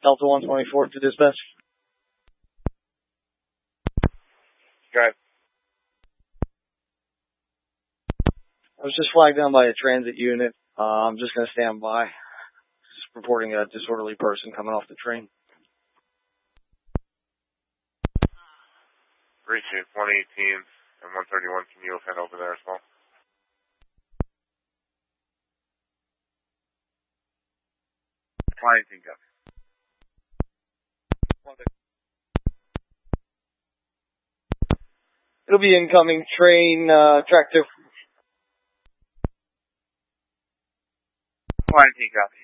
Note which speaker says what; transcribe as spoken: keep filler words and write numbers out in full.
Speaker 1: Delta one twenty-four to dispatch.
Speaker 2: Okay.
Speaker 1: I was just flagged down by a transit unit. Uh, I'm just going to stand by. Just reporting a disorderly person coming off the train.
Speaker 2: Reaching one eighteen and one thirty-one. Can you head over there as well? one eighteen, copy.
Speaker 1: It'll be incoming train, uh, track two.
Speaker 2: one eighteen, copy.